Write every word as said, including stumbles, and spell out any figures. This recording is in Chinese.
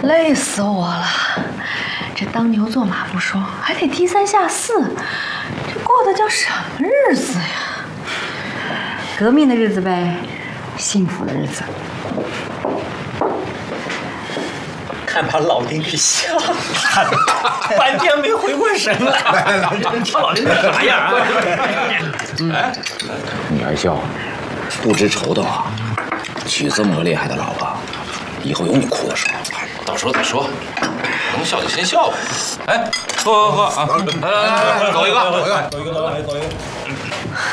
累死我了！这当牛做马不说，还得低三下四，这过的叫什么日子呀？革命的日子呗，幸福的日子。 看把老丁给吓惨了，半天没回过神来。来来来，你瞧老丁这啥样啊？ 哎，你还笑？不知愁的啊，娶这么个厉害的老婆，以后有你哭的时候。 到时候再说，能笑就先笑吧。哎，喝喝喝啊！来来来，走一个，走一个，走一个，走一个，走一个。